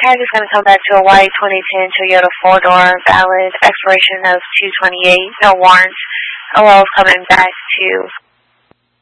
tag is going to come back to a white 2010 Toyota 4-door, valid, expiration of 2/28, no warrants. OL is coming back to